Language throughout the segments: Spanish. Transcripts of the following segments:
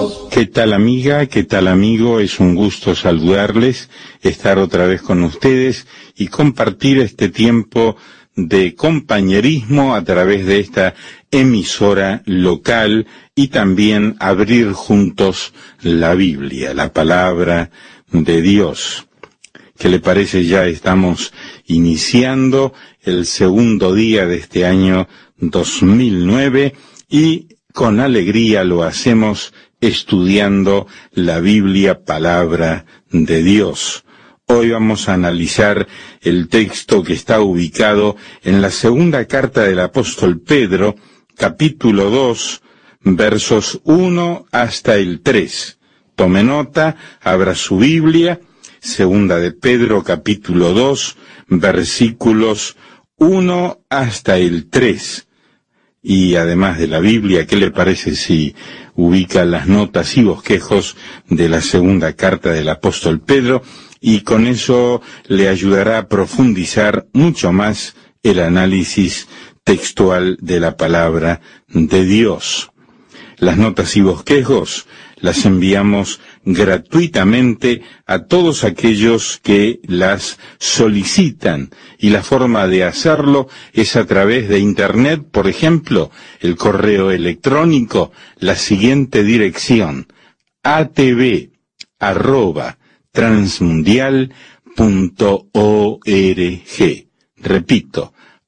¿Qué tal amiga? ¿Qué tal amigo? Es un gusto saludarles, estar otra vez con ustedes y compartir este tiempo de compañerismo a través de esta emisora local y también abrir juntos la Biblia, la palabra de Dios. ¿Qué le parece? Ya estamos iniciando el segundo día de este año 2009 y con alegría lo hacemos estudiando la Biblia, palabra de Dios. Hoy vamos a analizar el texto que está ubicado en la segunda carta del apóstol Pedro, capítulo 2, versos 1 hasta el 3. Tome nota, abra su Biblia, segunda de Pedro, capítulo 2, versículos 1 hasta el 3. Y además de la Biblia, ¿qué le parece si ubica las notas y bosquejos de la segunda carta del apóstol Pedro? Y con eso le ayudará a profundizar mucho más el análisis textual de la palabra de Dios. Las notas y bosquejos las enviamos gratuitamente a todos aquellos que las solicitan, y la forma de hacerlo es a través de Internet, por ejemplo, el correo electrónico, la siguiente dirección: atv@transmundial.org. Repito,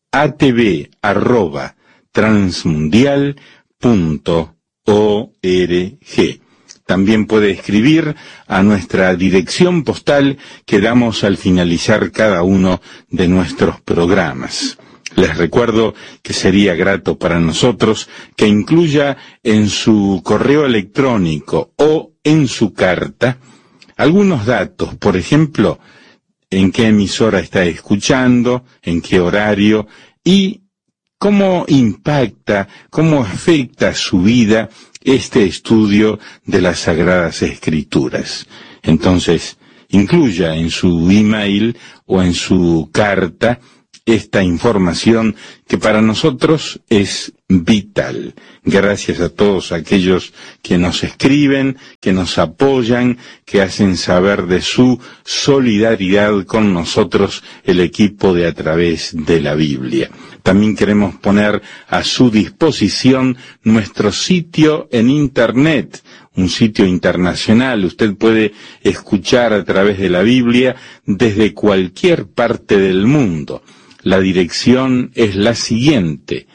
atv@transmundial.org. También puede escribir a nuestra dirección postal que damos al finalizar cada uno de nuestros programas. Les recuerdo que sería grato para nosotros que incluya en su correo electrónico o en su carta algunos datos, por ejemplo, en qué emisora está escuchando, en qué horario y cómo impacta, cómo afecta su vida este estudio de las Sagradas Escrituras. Entonces, incluya en su email o en su carta esta información que para nosotros es vital. Gracias a todos aquellos que nos escriben, que nos apoyan, que hacen saber de su solidaridad con nosotros, el equipo de A Través de la Biblia. También queremos poner a su disposición nuestro sitio en Internet, un sitio internacional. Usted puede escuchar A Través de la Biblia desde cualquier parte del mundo. La dirección es la siguiente: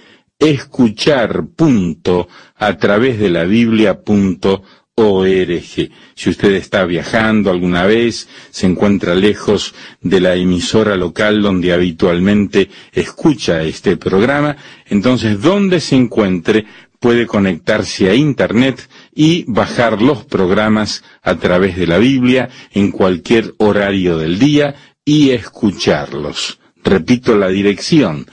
escuchar.atravesdelabiblia.org. Si usted está viajando alguna vez, se encuentra lejos de la emisora local donde habitualmente escucha este programa, entonces donde se encuentre puede conectarse a Internet y bajar los programas A Través de la Biblia en cualquier horario del día y escucharlos. Repito la dirección: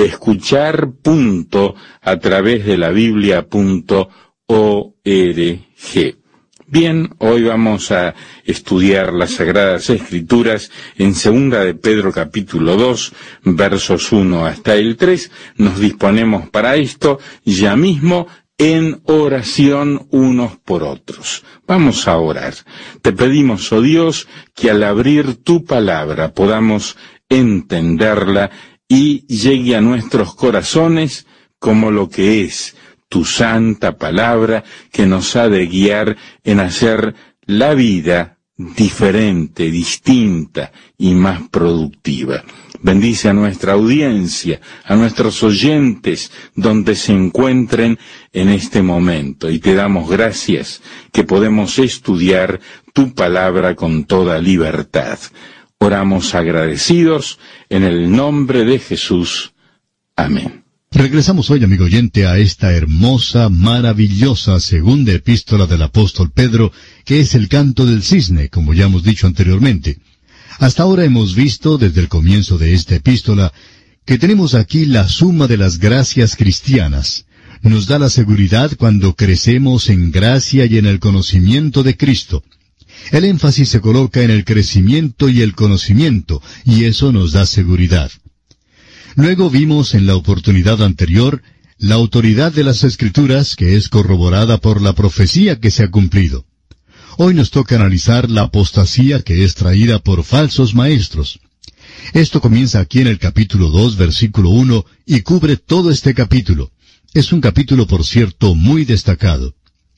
escuchar.atravesdelabiblia.org. Bien, hoy vamos a estudiar las Sagradas Escrituras en segunda de Pedro capítulo 2, versos 1 hasta el 3. Nos disponemos para esto ya mismo en oración unos por otros. Vamos a orar. Te pedimos, oh Dios, que al abrir tu palabra podamos entenderla y llegue a nuestros corazones como lo que es tu santa palabra, que nos ha de guiar en hacer la vida diferente, distinta y más productiva. Bendice a nuestra audiencia, a nuestros oyentes, donde se encuentren en este momento, y te damos gracias que podemos estudiar tu palabra con toda libertad. Oramos agradecidos en el nombre de Jesús. Amén. Regresamos hoy, amigo oyente, a esta hermosa, maravillosa segunda epístola del apóstol Pedro, que es el canto del cisne, como ya hemos dicho anteriormente. Hasta ahora hemos visto, desde el comienzo de esta epístola, que tenemos aquí la suma de las gracias cristianas. Nos da la seguridad cuando crecemos en gracia y en el conocimiento de Cristo. El énfasis se coloca en el crecimiento y el conocimiento, y eso nos da seguridad. Luego vimos en la oportunidad anterior la autoridad de las Escrituras, que es corroborada por la profecía que se ha cumplido. Hoy nos toca analizar la apostasía que es traída por falsos maestros. Esto comienza aquí en el capítulo 2, versículo 1, y cubre todo este capítulo. Es un capítulo, por cierto, muy destacado.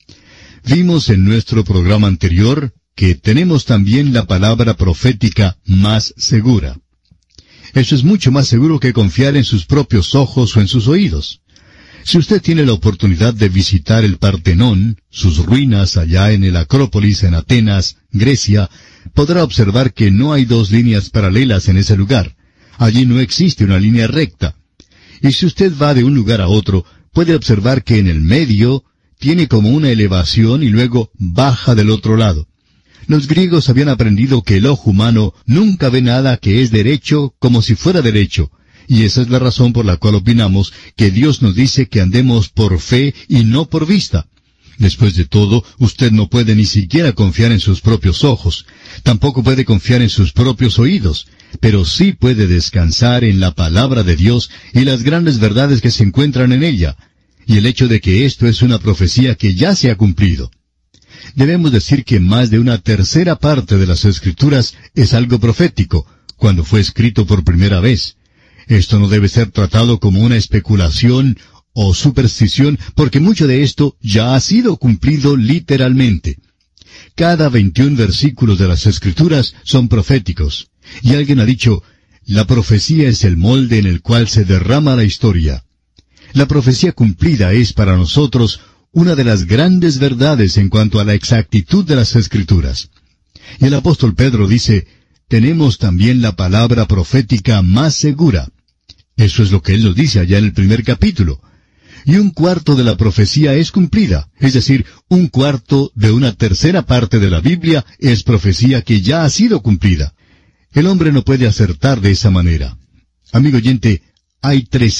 Vimos en nuestro programa anterior que tenemos también la palabra profética más segura. Eso es mucho más seguro que confiar en sus propios ojos o en sus oídos. Si usted tiene la oportunidad de visitar el Partenón, sus ruinas allá en el Acrópolis en Atenas, Grecia, podrá observar que no hay dos líneas paralelas en ese lugar. Allí no existe una línea recta. Y si usted va de un lugar a otro, puede observar que en el medio tiene como una elevación y luego baja del otro lado. Los griegos habían aprendido que el ojo humano nunca ve nada que es derecho como si fuera derecho, y esa es la razón por la cual opinamos que Dios nos dice que andemos por fe y no por vista. Después de todo, usted no puede ni siquiera confiar en sus propios ojos, tampoco puede confiar en sus propios oídos, pero sí puede descansar en la palabra de Dios y las grandes verdades que se encuentran en ella, y el hecho de que esto es una profecía que ya se ha cumplido. Debemos decir que más de una tercera parte de las Escrituras es algo profético, cuando fue escrito por primera vez. Esto no debe ser tratado como una especulación o superstición, porque mucho de esto ya ha sido cumplido literalmente. Cada 21 versículos de las Escrituras son proféticos. Y alguien ha dicho, la profecía es el molde en el cual se derrama la historia. La profecía cumplida es para nosotros una de las grandes verdades en cuanto a la exactitud de las Escrituras. Y el apóstol Pedro dice, tenemos también la palabra profética más segura. Eso es lo que él nos dice allá en el primer capítulo. Y un cuarto de la profecía es cumplida, es decir, un cuarto de una tercera parte de la Biblia es profecía que ya ha sido cumplida. El hombre no puede acertar de esa manera. Amigo oyente, hay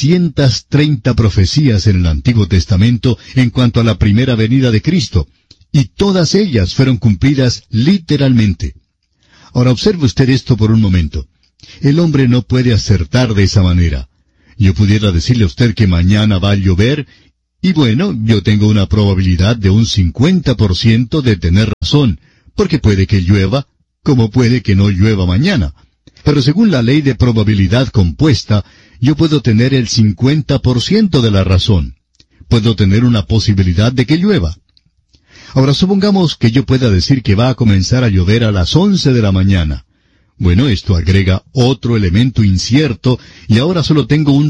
330 profecías en el Antiguo Testamento en cuanto a la primera venida de Cristo, y todas ellas fueron cumplidas literalmente. Ahora observe usted esto por un momento. El hombre no puede acertar de esa manera. Yo pudiera decirle a usted que mañana va a llover, y bueno, yo tengo una probabilidad de un 50% de tener razón, porque puede que llueva, como puede que no llueva mañana. Pero según la ley de probabilidad compuesta, yo puedo tener el 50% de la razón. Puedo tener una posibilidad de que llueva. Ahora supongamos que yo pueda decir que va a comenzar a llover a las 11 de la mañana. Bueno, esto agrega otro elemento incierto y ahora solo tengo un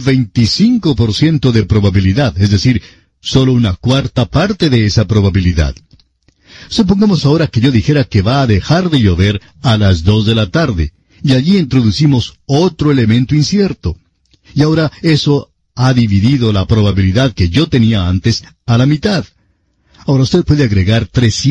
25% de probabilidad, es decir, solo una cuarta parte de esa probabilidad. Supongamos ahora que yo dijera que va a dejar de llover a las 2 de la tarde, y allí introducimos otro elemento incierto. Y ahora eso ha dividido la probabilidad que yo tenía antes a la mitad. Ahora usted puede agregar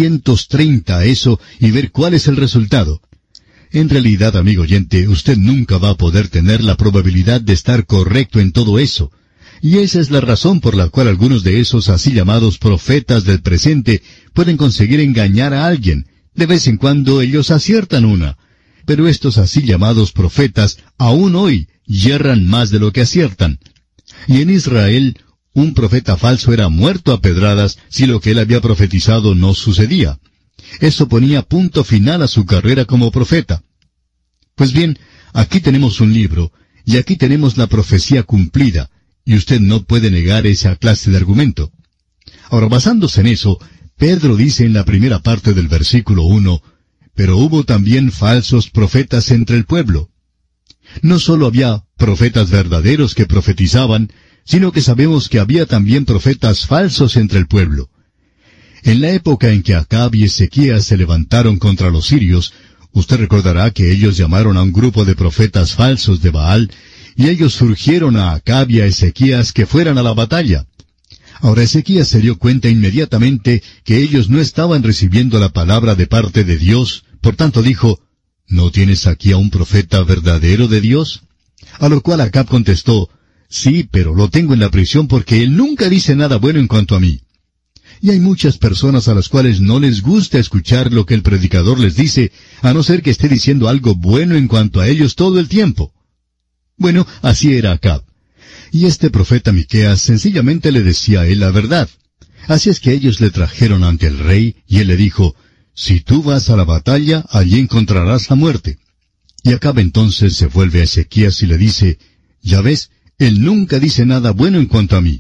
330 a eso y ver cuál es el resultado. En realidad, amigo oyente, usted nunca va a poder tener la probabilidad de estar correcto en todo eso. Y esa es la razón por la cual algunos de esos así llamados profetas del presente pueden conseguir engañar a alguien. De vez en cuando ellos aciertan una. Pero estos así llamados profetas, aún hoy, yerran más de lo que aciertan. Y en Israel, un profeta falso era muerto a pedradas si lo que él había profetizado no sucedía. Eso ponía punto final a su carrera como profeta. Pues bien, aquí tenemos un libro, y aquí tenemos la profecía cumplida, y usted no puede negar esa clase de argumento. Ahora, basándose en eso, Pedro dice en la primera parte del versículo 1, pero hubo también falsos profetas entre el pueblo. No solo había profetas verdaderos que profetizaban, sino que sabemos que había también profetas falsos entre el pueblo. En la época en que Acab y Ezequías se levantaron contra los sirios, usted recordará que ellos llamaron a un grupo de profetas falsos de Baal, y ellos surgieron a Acab y a Ezequías que fueran a la batalla. Ahora Ezequías se dio cuenta inmediatamente que ellos no estaban recibiendo la palabra de parte de Dios, por tanto dijo, ¿no tienes aquí a un profeta verdadero de Dios? A lo cual Acab contestó, sí, pero lo tengo en la prisión porque él nunca dice nada bueno en cuanto a mí. Y hay muchas personas a las cuales no les gusta escuchar lo que el predicador les dice, a no ser que esté diciendo algo bueno en cuanto a ellos todo el tiempo. Bueno, así era Acab. Y este profeta Miqueas sencillamente le decía a él la verdad. Así es que ellos le trajeron ante el rey, y él le dijo, si tú vas a la batalla, allí encontrarás la muerte. Y Acab entonces se vuelve a Ezequías y le dice, ya ves, él nunca dice nada bueno en cuanto a mí.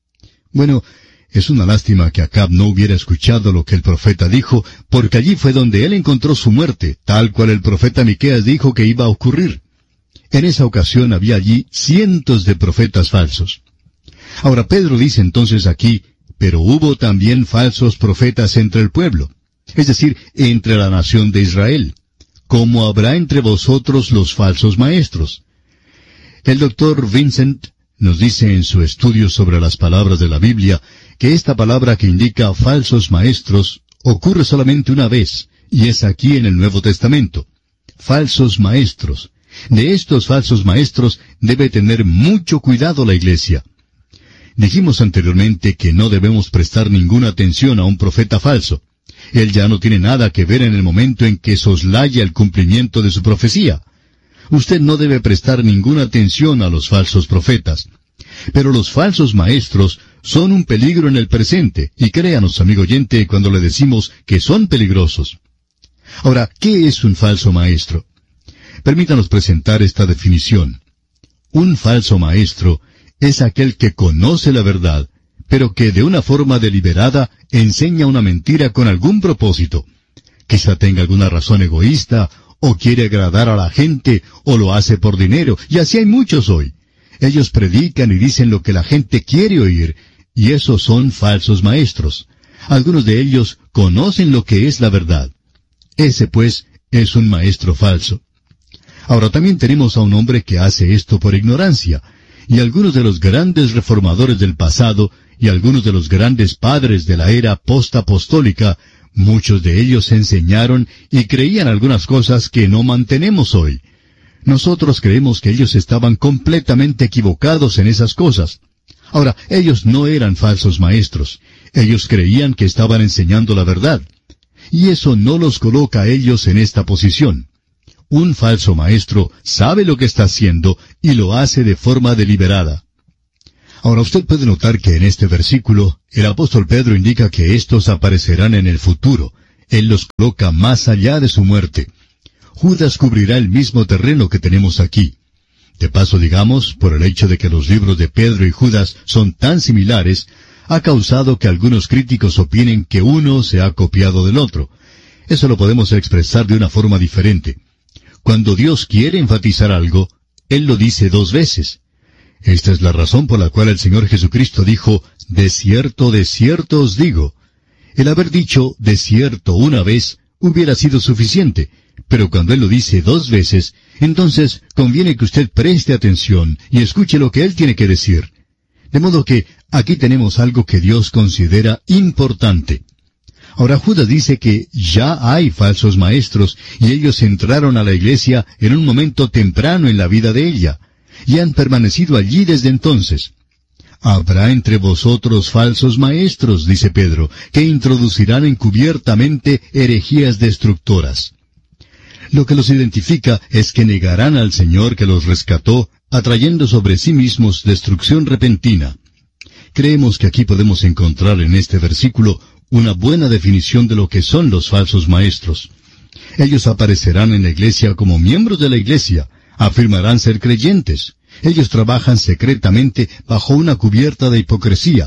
Bueno, es una lástima que Acab no hubiera escuchado lo que el profeta dijo, porque allí fue donde él encontró su muerte, tal cual el profeta Miqueas dijo que iba a ocurrir. En esa ocasión había allí cientos de profetas falsos. Ahora Pedro dice entonces aquí, pero hubo también falsos profetas entre el pueblo, es decir, entre la nación de Israel, como habrá entre vosotros los falsos maestros. El doctor Vincent nos dice en su estudio sobre las palabras de la Biblia que esta palabra que indica falsos maestros ocurre solamente una vez, y es aquí en el Nuevo Testamento. Falsos maestros. De estos falsos maestros debe tener mucho cuidado la Iglesia. Dijimos anteriormente que no debemos prestar ninguna atención a un profeta falso. Él ya no tiene nada que ver en el momento en que soslaya el cumplimiento de su profecía. Usted no debe prestar ninguna atención a los falsos profetas. Pero los falsos maestros son un peligro en el presente, y créanos, amigo oyente, cuando le decimos que son peligrosos. Ahora, ¿qué es un falso maestro? Permítanos presentar esta definición. Un falso maestro es aquel que conoce la verdad, pero que de una forma deliberada enseña una mentira con algún propósito. Quizá tenga alguna razón egoísta, o quiere agradar a la gente, o lo hace por dinero, y así hay muchos hoy. Ellos predican y dicen lo que la gente quiere oír, y esos son falsos maestros. Algunos de ellos conocen lo que es la verdad. Ese, pues, es un maestro falso. Ahora también tenemos a un hombre que hace esto por ignorancia, y algunos de los grandes reformadores del pasado, y algunos de los grandes padres de la era postapostólica, muchos de ellos enseñaron y creían algunas cosas que no mantenemos hoy. Nosotros creemos que ellos estaban completamente equivocados en esas cosas. Ahora, ellos no eran falsos maestros. Ellos creían que estaban enseñando la verdad. Y eso no los coloca a ellos en esta posición. Un falso maestro sabe lo que está haciendo y lo hace de forma deliberada. Ahora usted puede notar que en este versículo el apóstol Pedro indica que estos aparecerán en el futuro. Él los coloca más allá de su muerte. Judas cubrirá el mismo terreno que tenemos aquí. De paso, digamos, por el hecho de que los libros de Pedro y Judas son tan similares, ha causado que algunos críticos opinen que uno se ha copiado del otro. Eso lo podemos expresar de una forma diferente. Cuando Dios quiere enfatizar algo, Él lo dice dos veces. Esta es la razón por la cual el Señor Jesucristo dijo, de cierto os digo. El haber dicho de cierto una vez hubiera sido suficiente, pero cuando Él lo dice dos veces, entonces conviene que usted preste atención y escuche lo que Él tiene que decir. De modo que aquí tenemos algo que Dios considera importante. Ahora Judas dice que ya hay falsos maestros, y ellos entraron a la iglesia en un momento temprano en la vida de ella, y han permanecido allí desde entonces. Habrá entre vosotros falsos maestros, dice Pedro, que introducirán encubiertamente herejías destructoras. Lo que los identifica es que negarán al Señor que los rescató, atrayendo sobre sí mismos destrucción repentina. Creemos que aquí podemos encontrar en este versículo una buena definición de lo que son los falsos maestros. Ellos aparecerán en la iglesia como miembros de la iglesia, afirmarán ser creyentes. Ellos trabajan secretamente bajo una cubierta de hipocresía.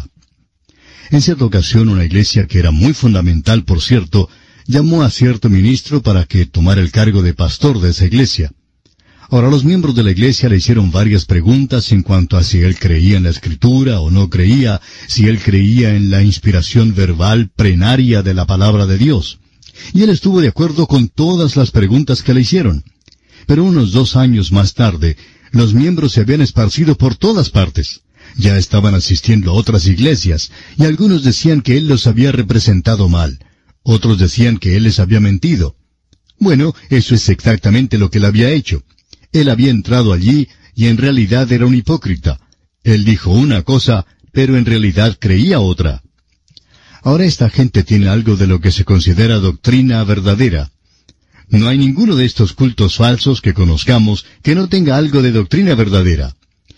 En cierta ocasión una iglesia que era muy fundamental, por cierto, llamó a cierto ministro para que tomara el cargo de pastor de esa iglesia. Ahora los miembros de la iglesia le hicieron varias preguntas en cuanto a si él creía en la Escritura o no creía, si él creía en la inspiración verbal plenaria de la palabra de Dios. Y él estuvo de acuerdo con todas las preguntas que le hicieron. Pero unos 2 años más tarde, los miembros se habían esparcido por todas partes. Ya estaban asistiendo a otras iglesias, y algunos decían que él los había representado mal. Otros decían que él les había mentido. Bueno, eso es exactamente lo que él había hecho. Él había entrado allí y en realidad era un hipócrita. Él dijo una cosa, pero en realidad creía otra. Ahora esta gente tiene algo de lo que se considera doctrina verdadera. No hay ninguno de estos cultos falsos que conozcamos que no tenga algo de doctrina verdadera.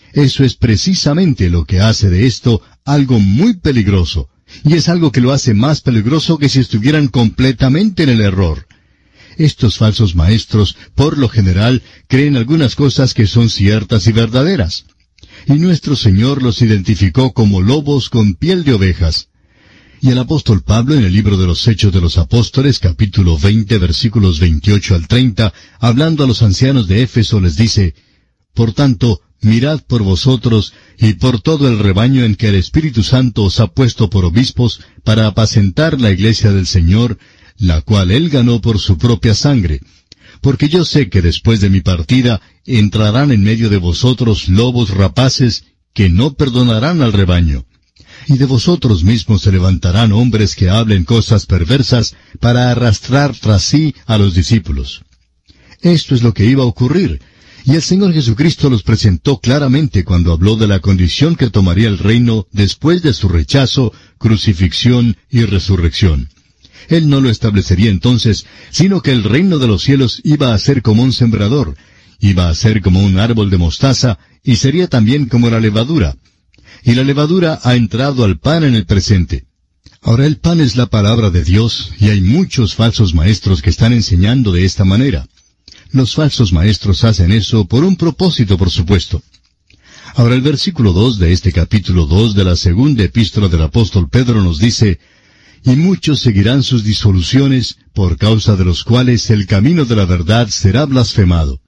Eso es precisamente lo que hace de esto algo muy peligroso, y es algo que lo hace más peligroso que si estuvieran completamente en el error. Estos falsos maestros, por lo general, creen algunas cosas que son ciertas y verdaderas. Y nuestro Señor los identificó como lobos con piel de ovejas. Y el apóstol Pablo, en el libro de los Hechos de los Apóstoles, capítulo 20, versículos 28 al 30, hablando a los ancianos de Éfeso, les dice: Por tanto, mirad por vosotros y por todo el rebaño en que el Espíritu Santo os ha puesto por obispos para apacentar la iglesia del Señor, la cual Él ganó por su propia sangre. Porque yo sé que después de mi partida entrarán en medio de vosotros lobos rapaces que no perdonarán al rebaño. Y de vosotros mismos se levantarán hombres que hablen cosas perversas para arrastrar tras sí a los discípulos. Esto es lo que iba a ocurrir, y el Señor Jesucristo los presentó claramente cuando habló de la condición que tomaría el reino después de su rechazo, crucifixión y resurrección. Él no lo establecería entonces, sino que el reino de los cielos iba a ser como un sembrador, iba a ser como un árbol de mostaza, y sería también como la levadura. Y la levadura ha entrado al pan en el presente. Ahora el pan es la palabra de Dios, y hay muchos falsos maestros que están enseñando de esta manera. Los falsos maestros hacen eso por un propósito, por supuesto. Ahora el versículo 2 de este capítulo 2 de la segunda epístola del apóstol Pedro nos dice: Y muchos seguirán sus disoluciones, por causa de los cuales el camino de la verdad será blasfemado.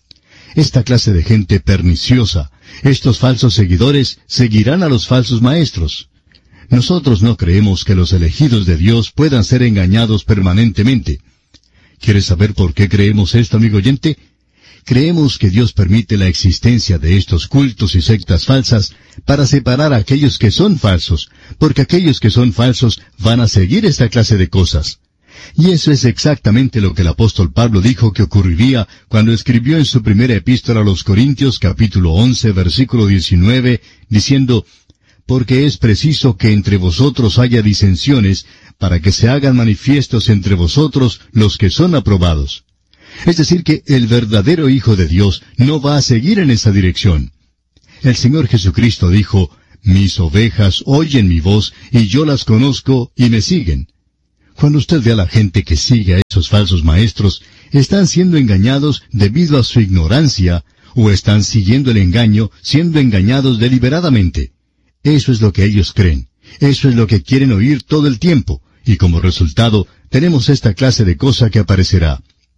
Esta clase de gente perniciosa, estos falsos seguidores, seguirán a los falsos maestros. Nosotros no creemos que los elegidos de Dios puedan ser engañados permanentemente. ¿Quieres saber por qué creemos esto, amigo oyente? Creemos que Dios permite la existencia de estos cultos y sectas falsas para separar a aquellos que son falsos, porque aquellos que son falsos van a seguir esta clase de cosas. Y eso es exactamente lo que el apóstol Pablo dijo que ocurriría cuando escribió en su primera epístola a los Corintios, capítulo 11, versículo 19, diciendo: Porque es preciso que entre vosotros haya disensiones, para que se hagan manifiestos entre vosotros los que son aprobados. Es decir, que el verdadero Hijo de Dios no va a seguir en esa dirección. El Señor Jesucristo dijo: Mis ovejas oyen mi voz, y yo las conozco, y me siguen. Cuando usted ve a la gente que sigue a esos falsos maestros, están siendo engañados debido a su ignorancia, o están siguiendo el engaño, siendo engañados deliberadamente. Eso es lo que ellos creen. Eso es lo que quieren oír todo el tiempo, y como resultado, tenemos esta clase de cosa que aparecerá.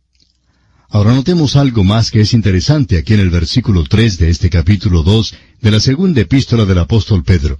Ahora notemos algo más que es interesante aquí en el versículo 3 de este capítulo 2 de la segunda epístola del apóstol Pedro.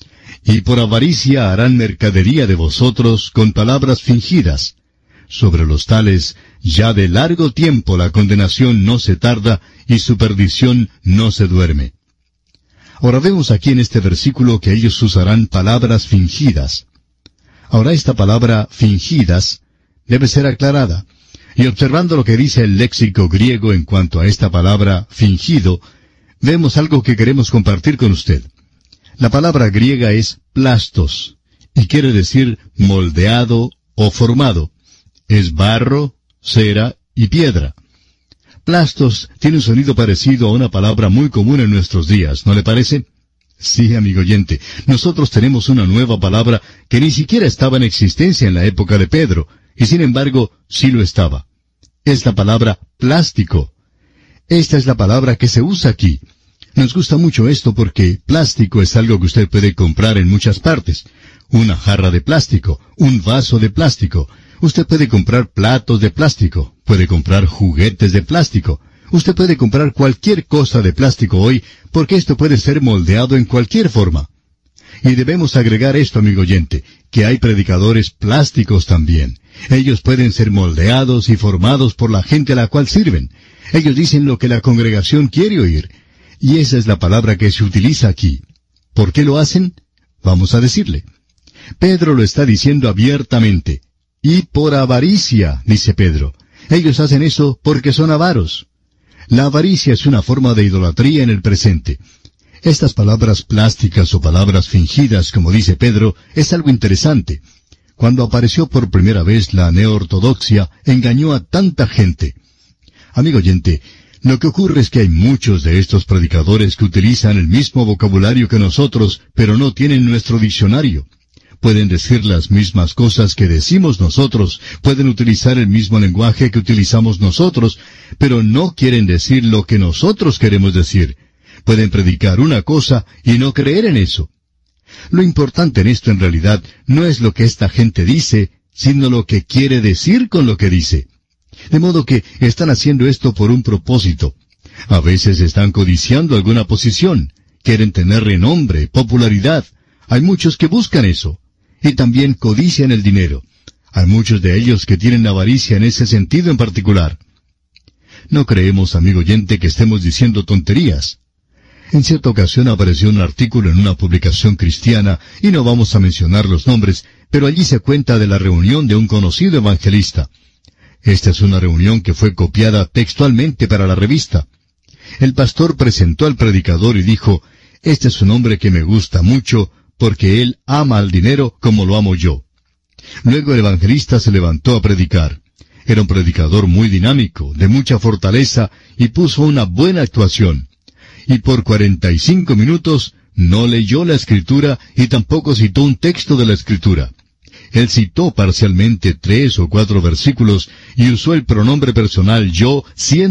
Y por avaricia harán mercadería de vosotros con palabras fingidas. Sobre los tales, ya de largo tiempo la condenación no se tarda, y su perdición no se duerme. Ahora vemos aquí en este versículo que ellos usarán palabras fingidas. Ahora esta palabra fingidas debe ser aclarada. Y observando lo que dice el léxico griego en cuanto a esta palabra fingido, vemos algo que queremos compartir con usted. La palabra griega es plastos, y quiere decir moldeado o formado. Es barro, cera y piedra. Plastos tiene un sonido parecido a una palabra muy común en nuestros días, ¿no le parece? Sí, amigo oyente, nosotros tenemos una nueva palabra que ni siquiera estaba en existencia en la época de Pedro, y sin embargo, sí lo estaba. Es la palabra plástico. Esta es la palabra que se usa aquí. Nos gusta mucho esto porque plástico es algo que usted puede comprar en muchas partes. Una jarra de plástico, un vaso de plástico. Usted puede comprar platos de plástico, puede comprar juguetes de plástico. Usted puede comprar cualquier cosa de plástico hoy, porque esto puede ser moldeado en cualquier forma. Y debemos agregar esto, amigo oyente, que hay predicadores plásticos también. Ellos pueden ser moldeados y formados por la gente a la cual sirven. Ellos dicen lo que la congregación quiere oír. Y esa es la palabra que se utiliza aquí. ¿Por qué lo hacen? Vamos a decirle. Pedro lo está diciendo abiertamente. Y por avaricia, dice Pedro. Ellos hacen eso porque son avaros. La avaricia es una forma de idolatría en el presente. Estas palabras plásticas o palabras fingidas, como dice Pedro, es algo interesante. Cuando apareció por primera vez la neortodoxia, engañó a tanta gente. Amigo oyente, Lo que ocurre es que hay muchos de estos predicadores que utilizan el mismo vocabulario que nosotros, pero no tienen nuestro diccionario. Pueden decir las mismas cosas que decimos nosotros, pueden utilizar el mismo lenguaje que utilizamos nosotros, pero no quieren decir lo que nosotros queremos decir. Pueden predicar una cosa y no creer en eso. Lo importante en esto en realidad no es lo que esta gente dice, sino lo que quiere decir con lo que dice. De modo que están haciendo esto por un propósito. A veces están codiciando alguna posición, quieren tener renombre, popularidad. Hay muchos que buscan eso. Y también codician el dinero. Hay muchos de ellos que tienen avaricia en ese sentido en particular. No creemos, amigo oyente, que estemos diciendo tonterías. En cierta ocasión apareció un artículo en una publicación cristiana, y no vamos a mencionar los nombres, pero allí se cuenta de la reunión de un conocido evangelista. Esta es una reunión que fue copiada textualmente para la revista. El pastor presentó al predicador y dijo, «Este es un hombre que me gusta mucho, porque él ama al dinero como lo amo yo». Luego el evangelista se levantó a predicar. Era un predicador muy dinámico, de mucha fortaleza, y puso una buena actuación. Y por 45 minutos no leyó la Escritura y tampoco citó un texto de la Escritura. Él citó parcialmente 3 o 4 versículos y usó el pronombre personal yo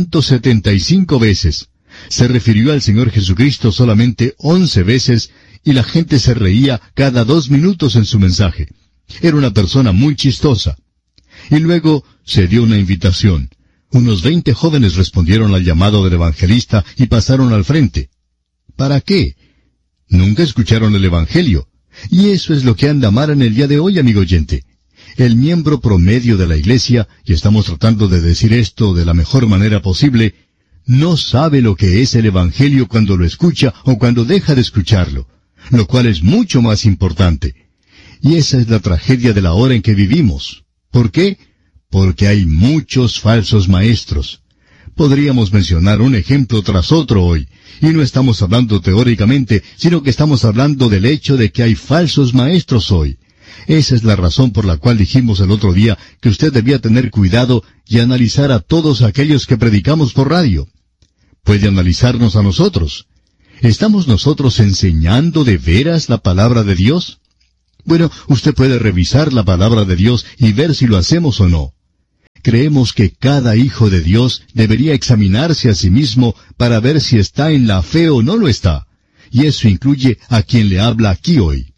175 veces. Se refirió al Señor Jesucristo solamente 11 veces y la gente se reía cada 2 minutos en su mensaje. Era una persona muy chistosa. Y luego se dio una invitación. Unos 20 jóvenes respondieron al llamado del evangelista y pasaron al frente. ¿Para qué? Nunca escucharon el Evangelio. Y eso es lo que anda mal en el día de hoy, amigo oyente. El miembro promedio de la iglesia, y estamos tratando de decir esto de la mejor manera posible, no sabe lo que es el Evangelio cuando lo escucha o cuando deja de escucharlo, lo cual es mucho más importante. Y esa es la tragedia de la hora en que vivimos. ¿Por qué? Porque hay muchos falsos maestros. Podríamos mencionar un ejemplo tras otro hoy, y no estamos hablando teóricamente, sino que estamos hablando del hecho de que hay falsos maestros hoy. Esa es la razón por la cual dijimos el otro día que usted debía tener cuidado y analizar a todos aquellos que predicamos por radio. Puede analizarnos a nosotros. ¿Estamos nosotros enseñando de veras la palabra de Dios? Bueno, usted puede revisar la palabra de Dios y ver si lo hacemos o no. Creemos que cada hijo de Dios debería examinarse a sí mismo para ver si está en la fe o no lo está. Y eso incluye a quien le habla aquí hoy.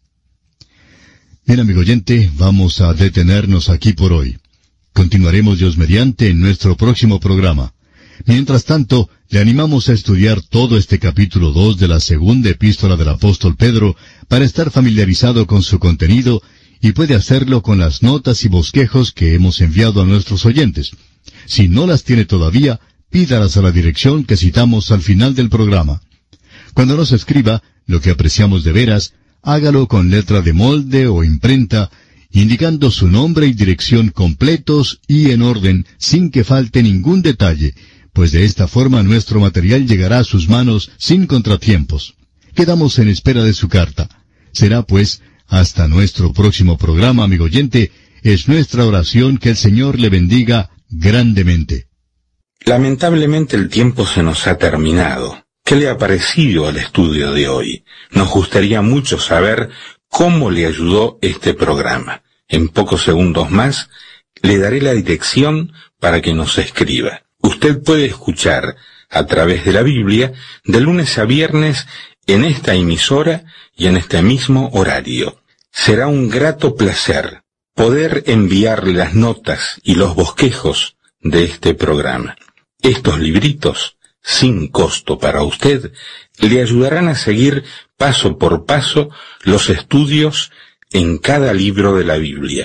Bien, amigo oyente, vamos a detenernos aquí por hoy. Continuaremos Dios mediante en nuestro próximo programa. Mientras tanto, le animamos a estudiar todo este capítulo 2 de la segunda epístola del apóstol Pedro para estar familiarizado con su contenido, y puede hacerlo con las notas y bosquejos que hemos enviado a nuestros oyentes. Si no las tiene todavía, pídalas a la dirección que citamos al final del programa. Cuando nos escriba, lo que apreciamos de veras, hágalo con letra de molde o imprenta, indicando su nombre y dirección completos y en orden, sin que falte ningún detalle, pues de esta forma nuestro material llegará a sus manos sin contratiempos. Quedamos en espera de su carta. Será, pues, hasta nuestro próximo programa, amigo oyente. Es nuestra oración que el Señor le bendiga grandemente. Lamentablemente el tiempo se nos ha terminado. ¿Qué le ha parecido el estudio de hoy? Nos gustaría mucho saber cómo le ayudó este programa. En pocos segundos más le daré la dirección para que nos escriba. Usted puede escuchar a través de la Biblia de lunes a viernes en esta emisora y en este mismo horario. Será un grato placer poder enviarle las notas y los bosquejos de este programa. Estos libritos, sin costo para usted, le ayudarán a seguir paso por paso los estudios en cada libro de la Biblia.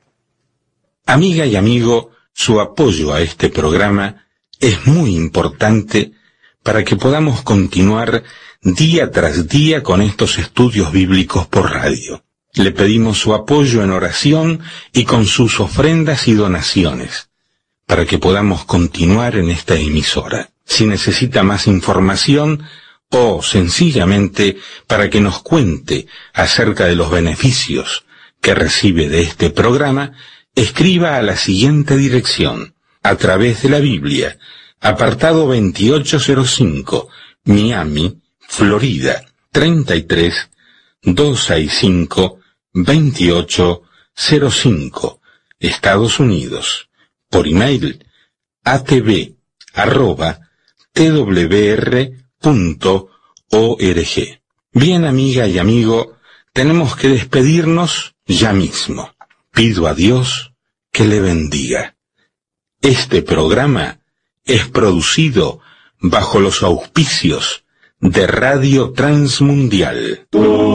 Amiga y amigo, su apoyo a este programa es muy importante para que podamos continuar día tras día con estos estudios bíblicos por radio. Le pedimos su apoyo en oración y con sus ofrendas y donaciones, para que podamos continuar en esta emisora. Si necesita más información o sencillamente para que nos cuente acerca de los beneficios que recibe de este programa, escriba a la siguiente dirección: a través de la Biblia, apartado 2805, Miami, Florida, 33-265-2805, Estados Unidos. Por email, atv@twr.org. Bien, amiga y amigo, tenemos que despedirnos ya mismo. Pido a Dios que le bendiga. Este programa es producido bajo los auspicios de Radio Transmundial.